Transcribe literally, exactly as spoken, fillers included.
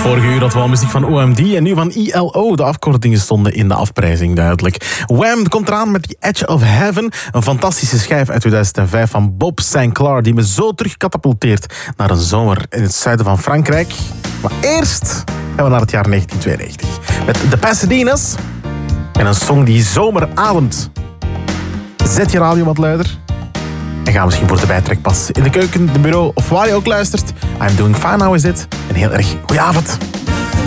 Vorige uur hadden we al muziek van O M D en nu van I L O. De afkortingen stonden in de afprijzing duidelijk. Wham komt eraan met The Edge of Heaven. Een fantastische schijf uit tweeduizend vijf van Bob Sinclair die me zo terugkatapulteert naar een zomer in het zuiden van Frankrijk. Maar eerst gaan we naar het jaar negentien tweeënnegentig. Met The Pasadena's en een song die zomer ademt. Zet je radio wat luider en ga misschien voor de bijtrekpas in de keuken, de bureau of waar je ook luistert. I'm doing fine, how is it? Een heel erg goeie avond.